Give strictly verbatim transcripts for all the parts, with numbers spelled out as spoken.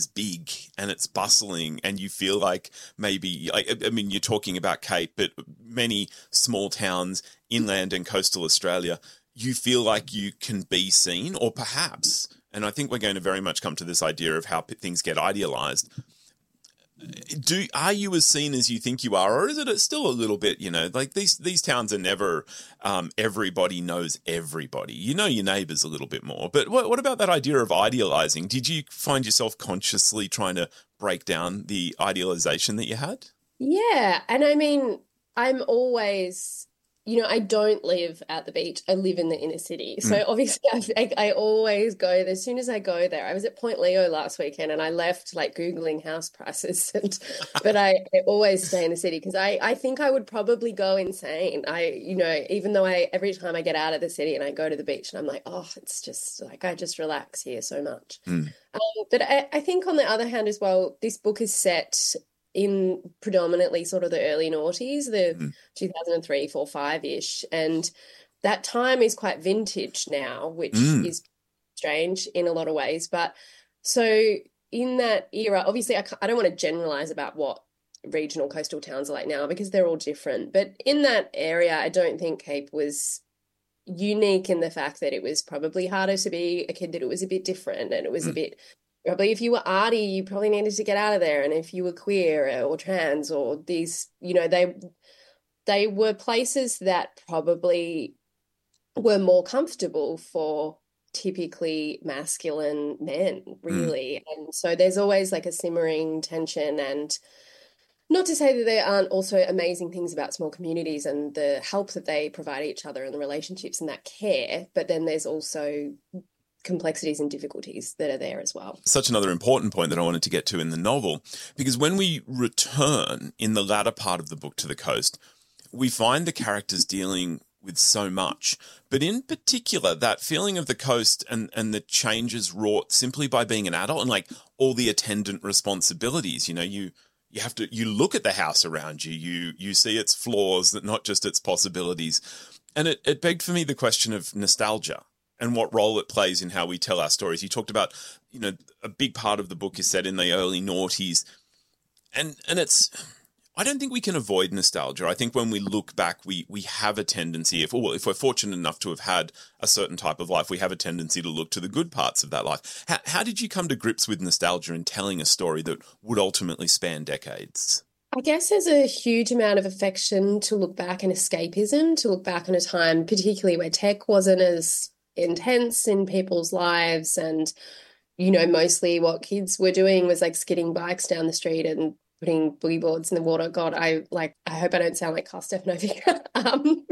big and it's bustling, and you feel like maybe, like, I mean, you're talking about Cape, but many small towns, inland and coastal Australia, you feel like you can be seen, or perhaps, and I think we're going to very much come to this idea of how things get idealized. Do are you as seen as you think you are, or is it still a little bit, you know, like these these towns are never um, everybody knows everybody. You know your neighbours a little bit more. But what, what about that idea of idealising? Did you find yourself consciously trying to break down the idealisation that you had? Yeah, and I mean, I'm always, you know, I don't live at the beach. I live in the inner city. So mm. obviously I, I, I always go, as soon as I go there, I was at Point Leo last weekend and I left like Googling house prices, and but I, I always stay in the city because I, I think I would probably go insane. I, you know, even though I, every time I get out of the city and I go to the beach and I'm like, oh, it's just like, I just relax here so much. Mm. Um, but I, I think on the other hand as well, this book is set in predominantly sort of the early noughties, the mm. two thousand three, four, five-ish. And that time is quite vintage now, which mm. is strange in a lot of ways. But so in that era, obviously I, I don't want to generalize about what regional coastal towns are like now because they're all different. But in that area, I don't think Cape was unique in the fact that it was probably harder to be a kid, that it was a bit different and it was mm. a bit... Probably if you were arty, you probably needed to get out of there. And if you were queer or trans or these, you know, they they were places that probably were more comfortable for typically masculine men, really. Mm. And so there's always like a simmering tension, and not to say that there aren't also amazing things about small communities and the help that they provide each other and the relationships and that care, but then there's also complexities and difficulties that are there as well. Such another important point that I wanted to get to in the novel, because when we return in the latter part of the book to the coast, we find the characters dealing with so much, but in particular that feeling of the coast and, and the changes wrought simply by being an adult and like all the attendant responsibilities. You know, you you have to, you look at the house around you, you you see its flaws, not just its possibilities. And it, it begged for me the question of nostalgia and what role it plays in how we tell our stories. You talked about, you know, a big part of the book is set in the early noughties. And and it's, I don't think we can avoid nostalgia. I think when we look back, we we have a tendency, if, well, if we're fortunate enough to have had a certain type of life, we have a tendency to look to the good parts of that life. How, how did you come to grips with nostalgia in telling a story that would ultimately span decades? I guess there's a huge amount of affection to look back and escapism, to look back on a time, particularly where tech wasn't as intense in people's lives, and you know, mostly what kids were doing was like skidding bikes down the street and putting boogie boards in the water. God, I like I hope I don't sound like Carl Stefanovic. um,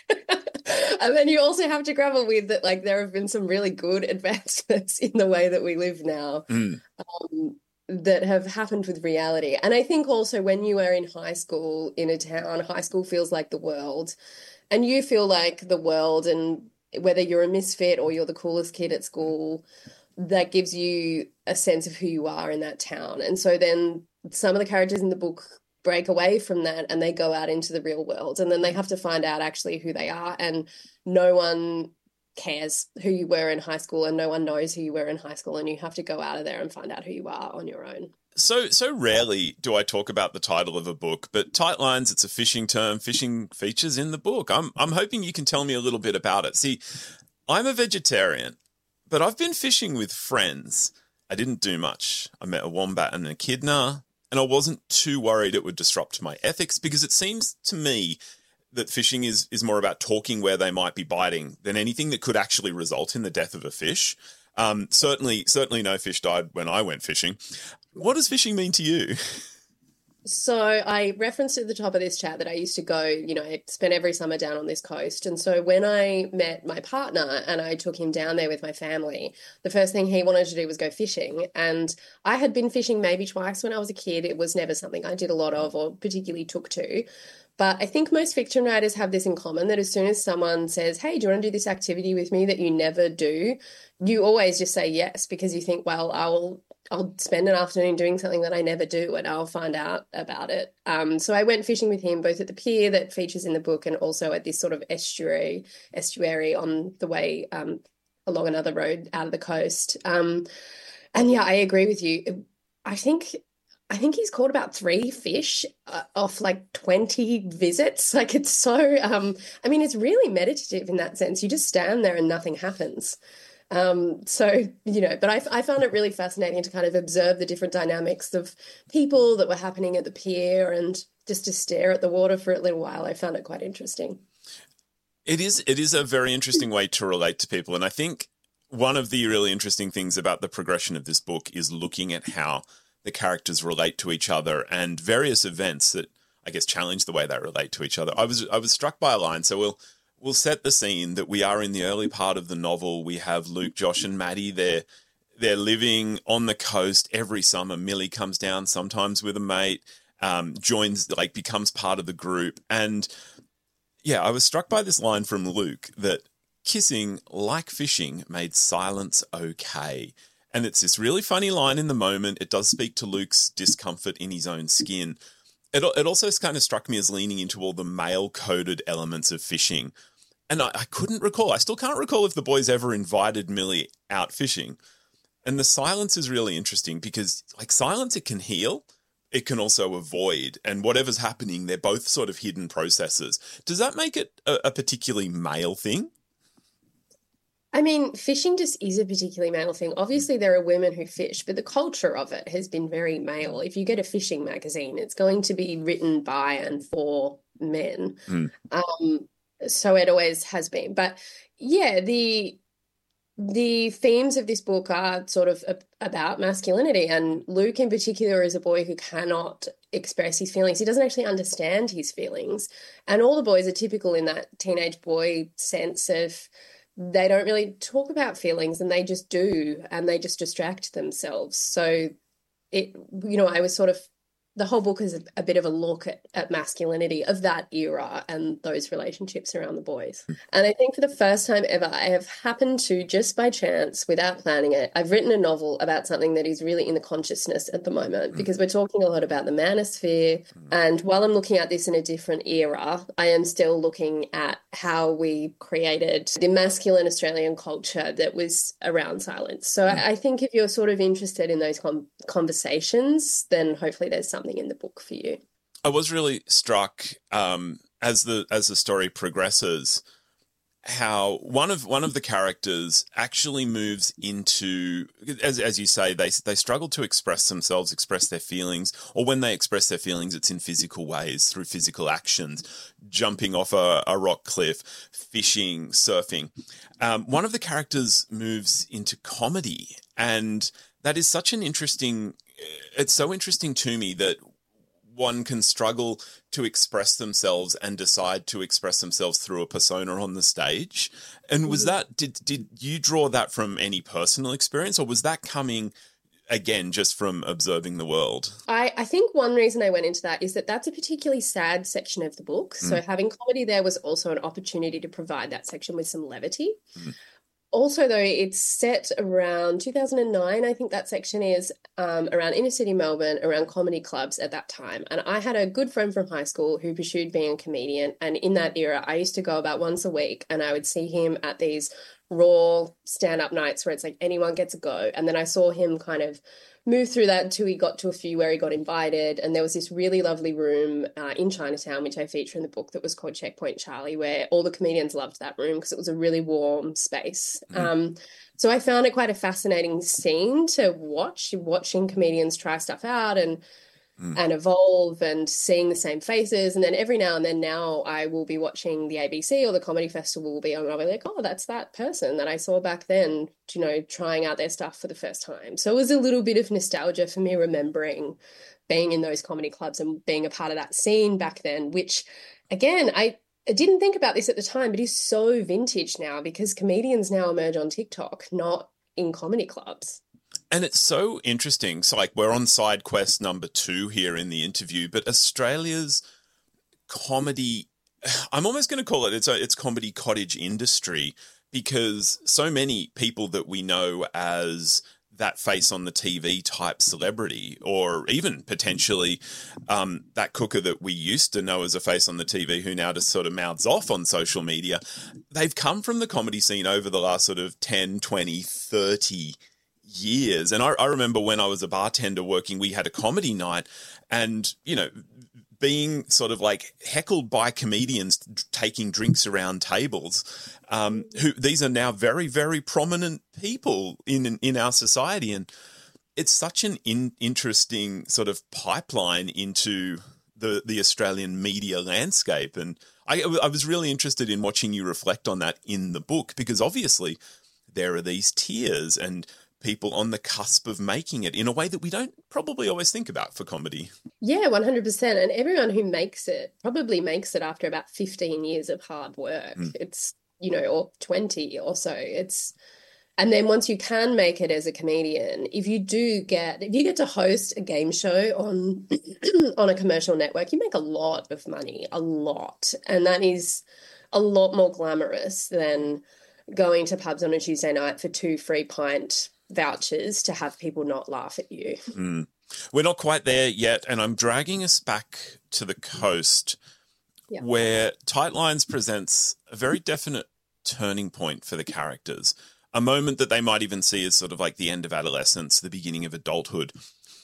and then you also have to grapple with that, like there have been some really good advancements in the way that we live now mm. um, that have happened with reality. And I think also when you are in high school in a town, high school feels like the world, and you feel like the world, and whether you're a misfit or you're the coolest kid at school, that gives you a sense of who you are in that town. And so then some of the characters in the book break away from that and they go out into the real world, and then they have to find out actually who they are, and no one cares who you were in high school and no one knows who you were in high school, and you have to go out of there and find out who you are on your own. So so rarely do I talk about the title of a book, but Tight Lines, it's a fishing term. Fishing features in the book. I'm I'm hoping you can tell me a little bit about it. See, I'm a vegetarian, but I've been fishing with friends. I didn't do much. I met a wombat and an echidna, and I wasn't too worried it would disrupt my ethics, because it seems to me that fishing is is more about talking where they might be biting than anything that could actually result in the death of a fish. Um, certainly, certainly no fish died when I went fishing. What does fishing mean to you? So I referenced at the top of this chat that I used to go, you know, I spent every summer down on this coast. And so when I met my partner and I took him down there with my family, the first thing he wanted to do was go fishing. And I had been fishing maybe twice when I was a kid. It was never something I did a lot of or particularly took to. But I think most fiction writers have this in common, that as soon as someone says, hey, do you want to do this activity with me that you never do, you always just say yes, because you think, well, I'll I'll spend an afternoon doing something that I never do and I'll find out about it. Um, so I went fishing with him both at the pier that features in the book and also at this sort of estuary, estuary on the way um, along another road out of the coast. Um, and yeah, I agree with you. I think I think he's caught about three fish uh, off like twenty visits. Like it's so um I mean it's really meditative in that sense. You just stand there and nothing happens. Um so you know, but I I found it really fascinating to kind of observe the different dynamics of people that were happening at the pier and just to stare at the water for a little while. I found it quite interesting. It is it is a very interesting way to relate to people, and I think one of the really interesting things about the progression of this book is looking at how the characters relate to each other and various events that I guess challenge the way they relate to each other. I was I was struck by a line, so we'll we'll set the scene that we are in the early part of the novel. We have Luke, Josh, and Maddie. They're they're living on the coast every summer. Millie comes down sometimes with a mate, um, joins like becomes part of the group, and yeah, I was struck by this line from Luke that kissing, like fishing, made silence okay. And it's this really funny line in the moment. It does speak to Luke's discomfort in his own skin. It, it also kind of struck me as leaning into all the male-coded elements of fishing. And I, I couldn't recall, I still can't recall if the boys ever invited Millie out fishing. And the silence is really interesting because, like, silence, it can heal. It can also avoid, and whatever's happening, they're both sort of hidden processes. Does that make it a, a particularly male thing? I mean, fishing just is a particularly male thing. Obviously, there are women who fish, but the culture of it has been very male. If you get a fishing magazine, it's going to be written by and for men. Mm. Um, so it always has been. But yeah, the the themes of this book are sort of about masculinity, and Luke in particular is a boy who cannot express his feelings. He doesn't actually understand his feelings. And all the boys are typical in that teenage boy sense of they don't really talk about feelings and they just do, and they just distract themselves. So it, you know, I was sort of, the whole book is a, a bit of a look at, at masculinity of that era and those relationships around the boys. And I think for the first time ever, I have happened to, just by chance, without planning it, I've written a novel about something that is really in the consciousness at the moment, because we're talking a lot about the manosphere. And while I'm looking at this in a different era, I am still looking at how we created the masculine Australian culture that was around silence. So I, I think if you're sort of interested in those com- conversations, then hopefully there's something in the book for you. I was really struck um, as the as the story progresses, how one of one of the characters actually moves into, as as you say, they they struggle to express themselves, express their feelings, or when they express their feelings, it's in physical ways, through physical actions, jumping off a, a rock cliff, fishing, surfing. Um, one of the characters moves into comedy, and that is such an interesting. It's so interesting to me that one can struggle to express themselves and decide to express themselves through a persona on the stage. And was that, did did you draw that from any personal experience, or was that coming, again, just from observing the world? I, I think one reason I went into that is that that's a particularly sad section of the book. So mm. having comedy there was also an opportunity to provide that section with some levity. Mm. Also, though, it's set around two thousand nine, I think that section is, um, around inner city Melbourne, around comedy clubs at that time. And I had a good friend from high school who pursued being a comedian. And in that era, I used to go about once a week and I would see him at these raw stand-up nights where it's like anyone gets a go. And then I saw him kind of move through that until he got to a few where he got invited. And there was this really lovely room uh, in Chinatown, which I feature in the book, that was called Checkpoint Charlie, where all the comedians loved that room because it was a really warm space. Mm. Um, so I found it quite a fascinating scene to watch, watching comedians try stuff out and mm. and evolve and seeing the same faces. And then every now and then now I will be watching the A B C or the Comedy Festival will be on, and I'll be like, oh, that's that person that I saw back then, you know, trying out their stuff for the first time. So it was a little bit of nostalgia for me, remembering being in those comedy clubs and being a part of that scene back then, which, again, I, I didn't think about this at the time, but is so vintage now because comedians now emerge on TikTok, not in comedy clubs. And it's so interesting. So, like, we're on side quest number two here in the interview, but Australia's comedy, I'm almost going to call it, it's a, it's comedy cottage industry, because so many people that we know as that face on the T V type celebrity, or even potentially um, that cooker that we used to know as a face on the T V who now just sort of mouths off on social media, they've come from the comedy scene over the last sort of ten, twenty, thirty years. And I, I remember when I was a bartender working, we had a comedy night, and, you know, being sort of like heckled by comedians taking drinks around tables, um, who these are now very, very prominent people in in our society. And it's such an in, interesting sort of pipeline into the, the Australian media landscape. And I, I was really interested in watching you reflect on that in the book, because obviously there are these tiers and people on the cusp of making it in a way that we don't probably always think about for comedy. Yeah, one hundred percent. And everyone who makes it probably makes it after about fifteen years of hard work. Mm. It's, you know, or twenty or so. It's, and then once you can make it as a comedian, if you do get, if you get to host a game show on, on a commercial network, you make a lot of money, a lot. And that is a lot more glamorous than going to pubs on a Tuesday night for two free pint vouchers to have people not laugh at you. Mm. We're not quite there yet, and I'm dragging us back to the coast, yeah, where Tight Lines presents a very definite turning point for the characters, a moment that they might even see as sort of like the end of adolescence, the beginning of adulthood.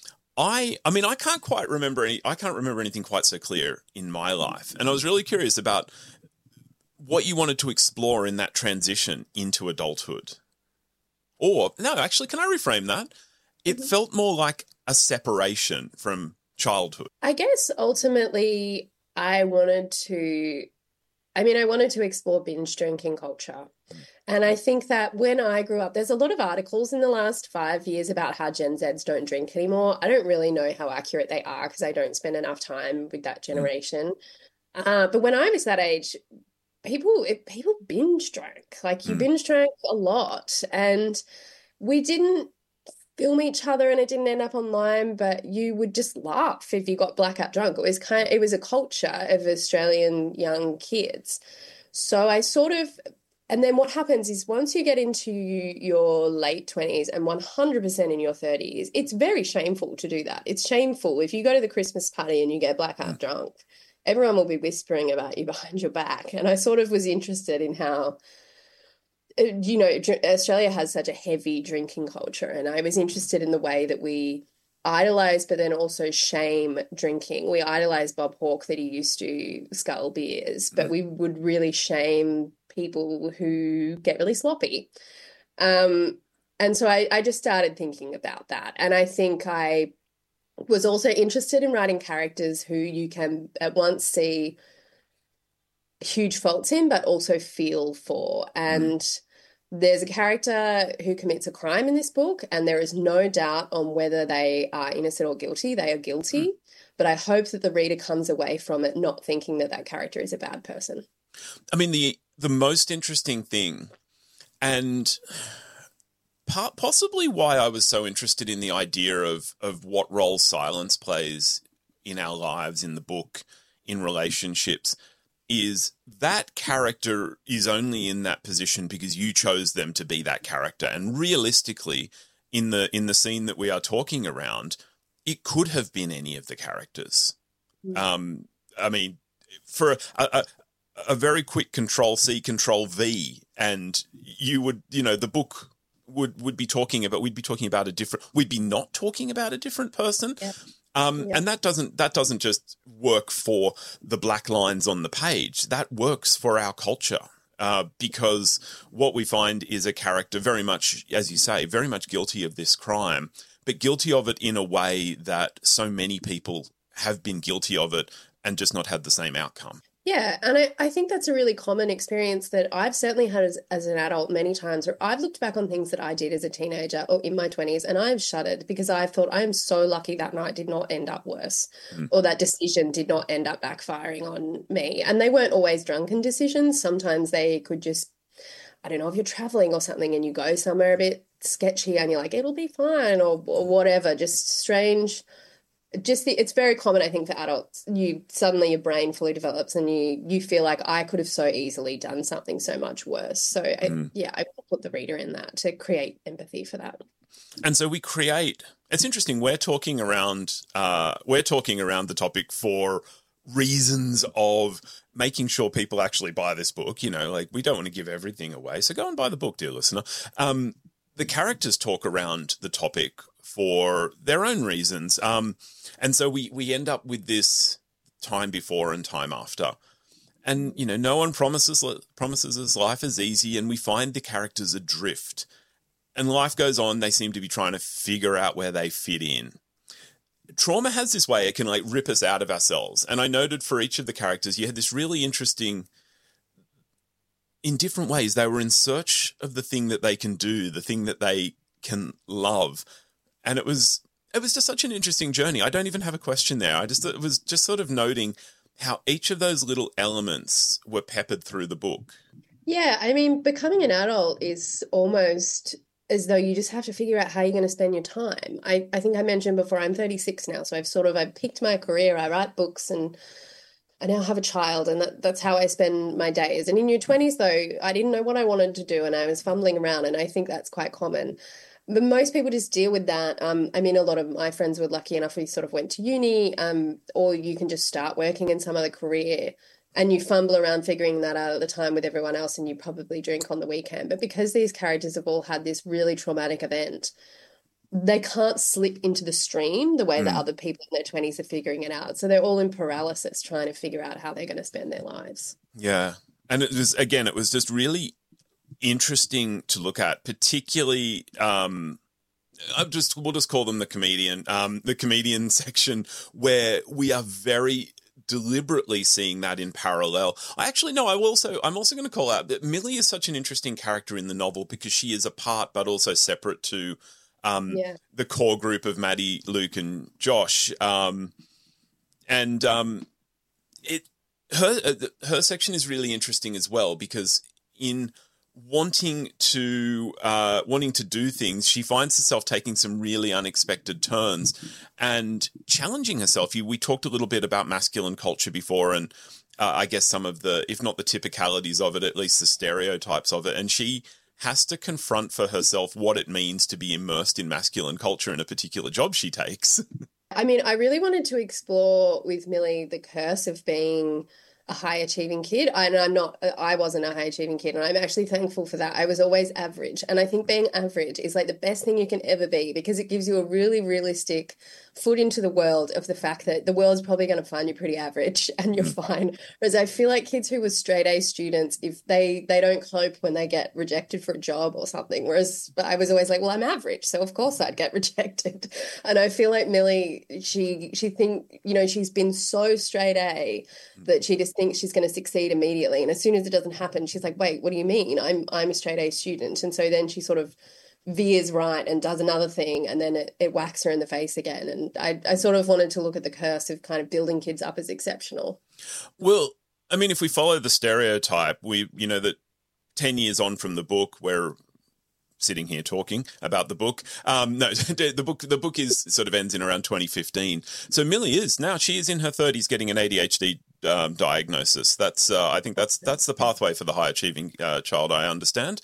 I I mean, I can't quite remember any, I can't remember anything quite so clear in my life, and I was really curious about what you wanted to explore in that transition into adulthood. Or, no, actually, can I reframe that? It mm-hmm. felt more like a separation from childhood. I guess ultimately I wanted to, I mean, I wanted to explore binge drinking culture. Mm. And I think that when I grew up, there's a lot of articles in the last five years about how Gen Zs don't drink anymore. I don't really know how accurate they are because I don't spend enough time with that generation. Mm. Uh, but when I was that age, people it, people binge drank. Like you mm. binge drank a lot, and we didn't film each other and it didn't end up online, but you would just laugh if you got blackout drunk. It was kind of, it was a culture of Australian young kids. So I sort of, and then what happens is once you get into your late twenties and one hundred percent in your thirties, it's very shameful to do that. It's shameful if you go to the Christmas party and you get blackout mm. drunk. Everyone will be whispering about you behind your back. And I sort of was interested in how, you know, Australia has such a heavy drinking culture. And I was interested in the way that we idolise, but then also shame drinking. We idolise Bob Hawke that he used to scull beers, but we would really shame people who get really sloppy. Um, and so I, I just started thinking about that. And I think I was also interested in writing characters who you can at once see huge faults in, but also feel for. And mm. there's a character who commits a crime in this book, and there is no doubt on whether they are innocent or guilty. They are guilty, mm. but I hope that the reader comes away from it not thinking that that character is a bad person. I mean, the the most interesting thing, and part, possibly why I was so interested in the idea of of what role silence plays in our lives, in the book, in relationships, is that character is only in that position because you chose them to be that character. And realistically, in the in the scene that we are talking around, it could have been any of the characters. Mm. Um, I mean, for a, a, a very quick Control C, Control V, and you would, you know, the book would would be talking about, we'd be talking about a different, we'd be not talking about a different person. Yep. Um, yep. And that doesn't that doesn't just work for the black lines on the page. That works for our culture uh, because what we find is a character very much, as you say, very much guilty of this crime, but guilty of it in a way that so many people have been guilty of it and just not had the same outcome. Yeah, and I, I think that's a really common experience that I've certainly had as, as an adult many times, where I've looked back on things that I did as a teenager or in my twenties, and I've shuddered because I've thought I am so lucky that night did not end up worse, mm. or that decision did not end up backfiring on me. And they weren't always drunken decisions. Sometimes they could just, I don't know, if you're traveling or something and you go somewhere a bit sketchy and you're like, it'll be fine, or, or whatever, just strange. Just the, it's very common, I think, for adults. You suddenly your brain fully develops and you you feel like I could have so easily done something so much worse. So mm. I, yeah, I put the reader in that to create empathy for that. And so we create. It's interesting. We're talking around. Uh, we're talking around the topic for reasons of making sure people actually buy this book. You know, like we don't want to give everything away, so go and buy the book, dear listener. Um, the characters talk around the topic for their own reasons. Um, and so we, we end up with this time before and time after. And, you know, no one promises promises us life is easy, and we find the characters adrift. And life goes on, they seem to be trying to figure out where they fit in. Trauma has this way, it can, like, rip us out of ourselves. And I noted for each of the characters, you had this really interesting, in different ways, they were in search of the thing that they can do, the thing that they can love. And it was it was just such an interesting journey. I don't even have a question there. I just it was just sort of noting how each of those little elements were peppered through the book. Yeah, I mean, becoming an adult is almost as though you just have to figure out how you're going to spend your time. I, I think I mentioned before, I'm thirty-six now, so I've sort of, I've picked my career, I write books, and I now have a child, and that, that's how I spend my days. And in your twenties, though, I didn't know what I wanted to do, and I was fumbling around, and I think that's quite common. But most people just deal with that. Um, I mean, a lot of my friends were lucky enough we sort of went to uni, um, or you can just start working in some other career and you fumble around figuring that out at the time with everyone else, and you probably drink on the weekend. But because these characters have all had this really traumatic event, they can't slip into the stream the way mm. that other people in their twenties are figuring it out. So they're all in paralysis trying to figure out how they're going to spend their lives. Yeah. And it was, again, it was just really interesting to look at, particularly um I just we'll just call them the comedian um the comedian section, where we are very deliberately seeing that in parallel. I actually no I will also I'm also going to call out that Millie is such an interesting character in the novel because she is apart but also separate to um yeah. the core group of Maddie, Luke and Josh, um and um it her her section is really interesting as well, because in wanting to uh, wanting to do things, she finds herself taking some really unexpected turns and challenging herself. You, we talked a little bit about masculine culture before, and uh, I guess some of the, if not the typicalities of it, at least the stereotypes of it. And she has to confront for herself what it means to be immersed in masculine culture in a particular job she takes. I mean, I really wanted to explore with Millie the curse of being a high achieving kid. I, and I'm not, I wasn't a high achieving kid, and I'm actually thankful for that. I was always average. And I think being average is like the best thing you can ever be, because it gives you a really realistic foot into the world of the fact that the world's probably going to find you pretty average and you're fine. Whereas I feel like kids who were straight A students, if they, they don't cope when they get rejected for a job or something. Whereas I was always like, well, I'm average, so of course I'd get rejected. And I feel like Millie, she, she think, you know, she's been so straight A that she just thinks she's going to succeed immediately. And as soon as it doesn't happen, she's like, wait, what do you mean? I'm, I'm a straight A student. And so then she sort of veers right and does another thing, and then it, it whacks her in the face again. And I, I sort of wanted to look at the curse of kind of building kids up as exceptional. Well, I mean, if we follow the stereotype, we, you know, that ten years on from the book, we're sitting here talking about the book. Um, no, the book, the book is sort of ends in around twenty fifteen. So Millie is now, she is in her thirties getting an A D H D um, diagnosis. That's, uh, I think that's, that's the pathway for the high achieving uh, child, I understand.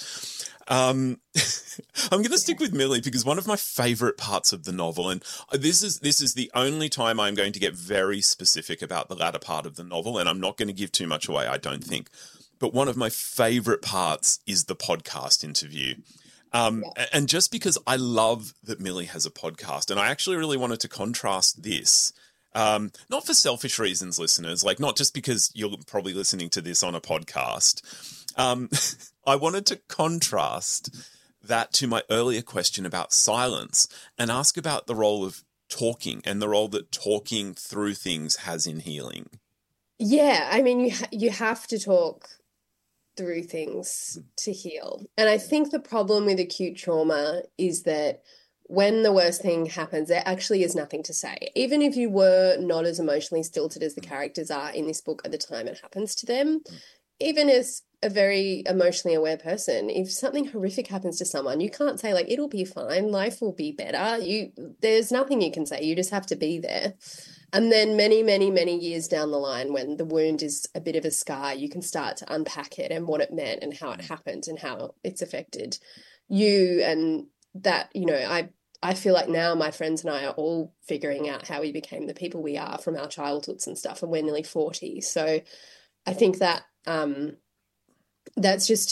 Um, I'm going to stick with Millie because one of my favorite parts of the novel, and this is this is the only time I'm going to get very specific about the latter part of the novel, and I'm not going to give too much away, I don't think. But one of my favorite parts is the podcast interview. Um, yeah. And just because I love that Millie has a podcast, and I actually really wanted to contrast this, um, not for selfish reasons, listeners, like not just because you're probably listening to this on a podcast. Um, I wanted to contrast that to my earlier question about silence and ask about the role of talking and the role that talking through things has in healing. Yeah, I mean, you ha- you have to talk through things to heal. And I think the problem with acute trauma is that when the worst thing happens, there actually is nothing to say. Even if you were not as emotionally stilted as the characters are in this book at the time it happens to them, even as a very emotionally aware person, if something horrific happens to someone, you can't say like, it'll be fine, life will be better. You, there's nothing you can say. You just have to be there. And then many, many, many years down the line, when the wound is a bit of a scar, you can start to unpack it and what it meant and how it happened and how it's affected you. And that, you know, I, I feel like now my friends and I are all figuring out how we became the people we are from our childhoods and stuff. And we're nearly forty. So I think that, um, that's just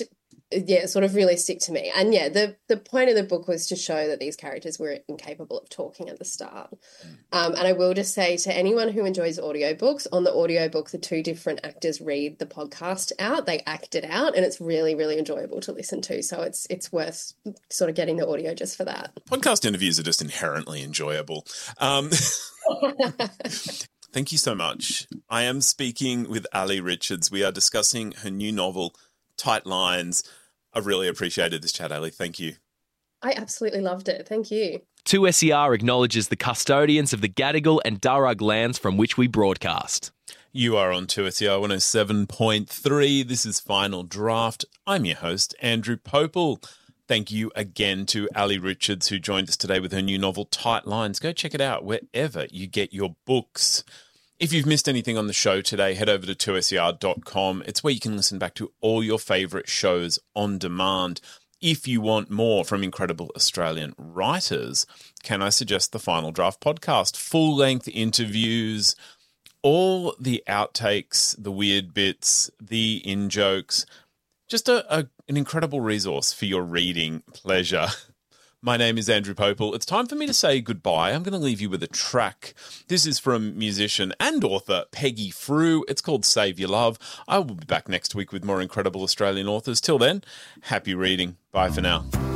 yeah, sort of really stick to me. And yeah, the the point of the book was to show that these characters were incapable of talking at the start. Um, and I will just say to anyone who enjoys audiobooks, on the audiobook, the two different actors read the podcast out. They act it out, and it's really, really enjoyable to listen to. So it's it's worth sort of getting the audio just for that. Podcast interviews are just inherently enjoyable. Um, thank you so much. I am speaking with Ali Richards. We are discussing her new novel, Tight Lines. I really appreciated this chat, Ali. Thank you. I absolutely loved it. Thank you. two S E R acknowledges the custodians of the Gadigal and Darug lands from which we broadcast. You are on two S E R one oh seven point three. This is Final Draft. I'm your host, Andrew Popel. Thank you again to Ali Richards, who joined us today with her new novel, Tight Lines. Go check it out wherever you get your books. If you've missed anything on the show today, head over to two S E R dot com. It's where you can listen back to all your favourite shows on demand. If you want more from incredible Australian writers, can I suggest the Final Draft podcast? Full-length interviews, all the outtakes, the weird bits, the in-jokes. Just a, a, an incredible resource for your reading pleasure. My name is Andrew Popel. It's time for me to say goodbye. I'm going to leave you with a track. This is from musician and author Peggy Frew. It's called Save Your Love. I will be back next week with more incredible Australian authors. Till then, happy reading. Bye for now.